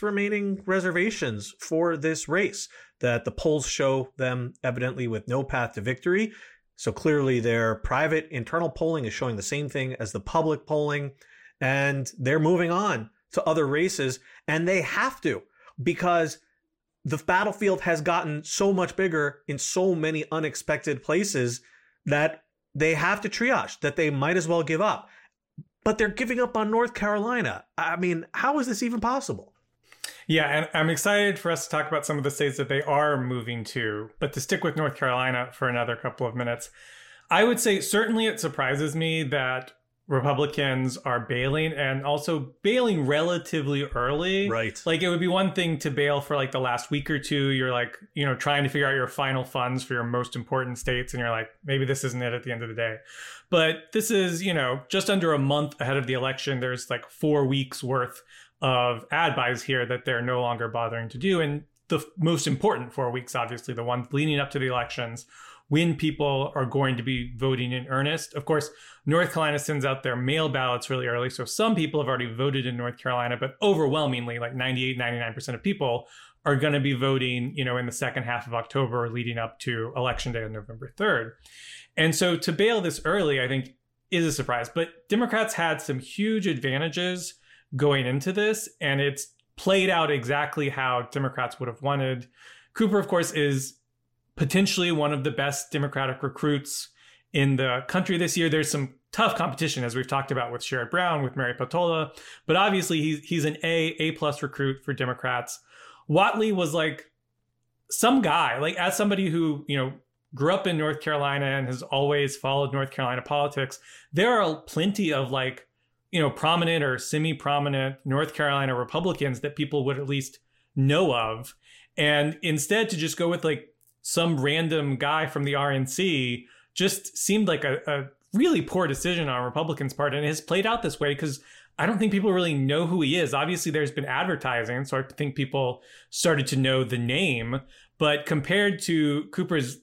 remaining reservations for this race, that the polls show them evidently with no path to victory. So clearly their private internal polling is showing the same thing as the public polling, and they're moving on to other races, and they have to, because the battlefield has gotten so much bigger in so many unexpected places that they have to triage, that they might as well give up. But they're giving up on North Carolina. I mean, how is this even possible? Yeah, and I'm excited for us to talk about some of the states that they are moving to. But to stick with North Carolina for another couple of minutes, I would say certainly it surprises me that Republicans are bailing, and also bailing relatively early. Right. Like, it would be one thing to bail for like the last week or two. You're like, trying to figure out your final funds for your most important states. And you're like, maybe this isn't it at the end of the day. But this is, just under a month ahead of the election. There's like 4 weeks worth of ad buys here that they're no longer bothering to do. And the most important 4 weeks, obviously, the ones leading up to the elections, when people are going to be voting in earnest. Of course, North Carolina sends out their mail ballots really early. So some people have already voted in North Carolina, but overwhelmingly, like 98, 99% of people are going to be voting, in the second half of October leading up to Election Day on November 3rd. And so to bail this early, I think, is a surprise. But Democrats had some huge advantages going into this, and it's played out exactly how Democrats would have wanted. Cooper, of course, is potentially one of the best Democratic recruits in the country this year. There's some tough competition, as we've talked about, with Sherrod Brown, with Mary Peltola, but obviously he's an A+ recruit for Democrats. Whatley was like some guy, like, as somebody who, grew up in North Carolina and has always followed North Carolina politics, there are plenty of like, prominent or semi-prominent North Carolina Republicans that people would at least know of. And instead to just go with like some random guy from the RNC just seemed like a really poor decision on Republicans' part. And it has played out this way because I don't think people really know who he is. Obviously, there's been advertising, so I think people started to know the name. But compared to Cooper's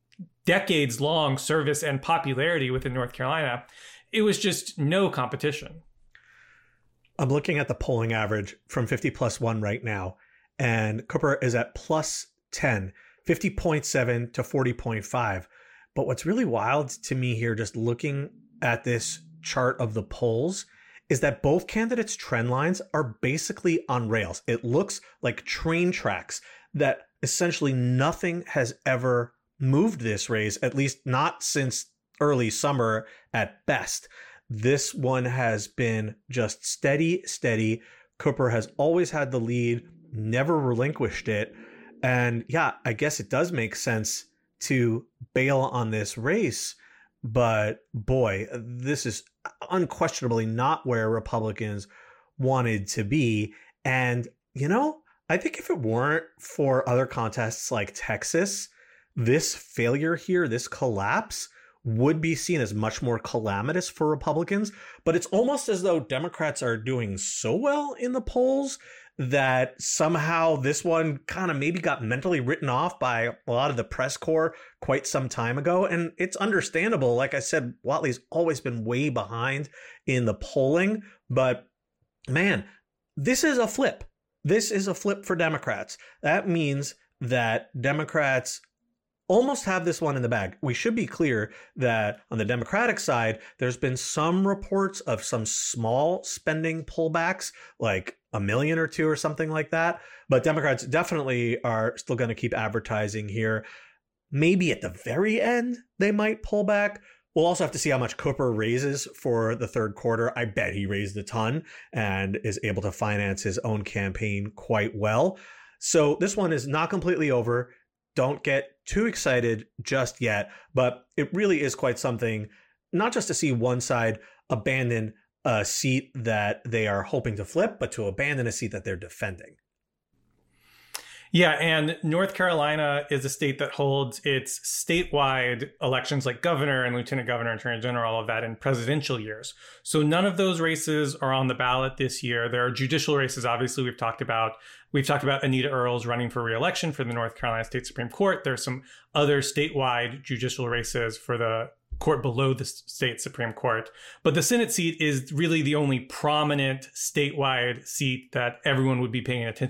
decades-long service and popularity within North Carolina, it was just no competition. I'm looking at the polling average from 50+1 right now, and Cooper is at plus 10, 50.7 to 40.5. But what's really wild to me here, just looking at this chart of the polls, is that both candidates' trend lines are basically on rails. It looks like train tracks, that essentially nothing has ever moved this race, at least not since early summer at best. This one has been just steady. Cooper has always had the lead, never relinquished it. And yeah, I guess it does make sense to bail on this race. But boy, this is unquestionably not where Republicans wanted to be. And, I think if it weren't for other contests like Texas, this failure here, this collapse, would be seen as much more calamitous for Republicans. But it's almost as though Democrats are doing so well in the polls that somehow this one kind of maybe got mentally written off by a lot of the press corps quite some time ago. And it's understandable. Like I said, Whatley's always been way behind in the polling. But man, this is a flip. This is a flip for Democrats. That means that Democrats almost have this one in the bag. We should be clear that on the Democratic side, there's been some reports of some small spending pullbacks, like $1 million or $2 million or something like that. But Democrats definitely are still going to keep advertising here. Maybe at the very end, they might pull back. We'll also have to see how much Cooper raises for the third quarter. I bet he raised a ton and is able to finance his own campaign quite well. So this one is not completely over. Don't get too excited just yet, but it really is quite something, not just to see one side abandon a seat that they are hoping to flip, but to abandon a seat that they're defending. Yeah, and North Carolina is a state that holds its statewide elections like governor and lieutenant governor, attorney general, all of that in presidential years. So none of those races are on the ballot this year. There are judicial races, obviously, we've talked about. We've talked about Anita Earls running for re-election for the North Carolina State Supreme Court. There's some other statewide judicial races for the court below the state Supreme Court. But the Senate seat is really the only prominent statewide seat that everyone would be paying attention